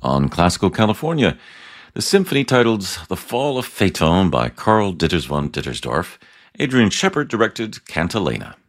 On Classical California, the symphony titled The Fall of Phaeton by Karl Ditters von Dittersdorf. Adrian Shepard directed Cantilena.